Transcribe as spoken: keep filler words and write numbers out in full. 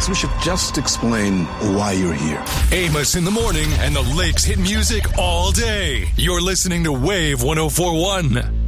So we should just explain why you're here. Amos in the morning and the Lakes hit music all day. You're listening to Wave one oh four one.